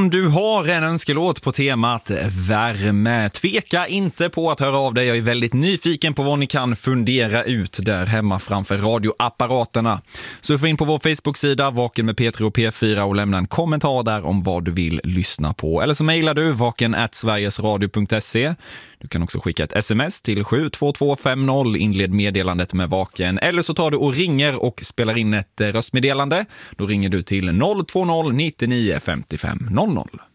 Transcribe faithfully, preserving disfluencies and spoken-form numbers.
Om du har en önskelåt på temat värme, tveka inte på att höra av dig. Jag är väldigt nyfiken på vad ni kan fundera ut där hemma framför radioapparaterna. Surfa in på vår Facebook-sida Vaken med P tre och P fyra och lämna en kommentar där om vad du vill lyssna på. Eller så mejlar du vaken at sverigesradio punkt se. Du kan också skicka ett sms till sju två två fem noll, inled meddelandet med Vaken. Eller så tar du och ringer och spelar in ett röstmeddelande. Då ringer du till noll två noll nio nio fem fem noll noll.